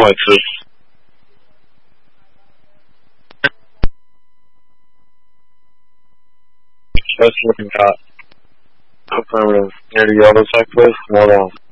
consequences. That's looking hot. Affirmative. Near the yellow cyclist, hold on.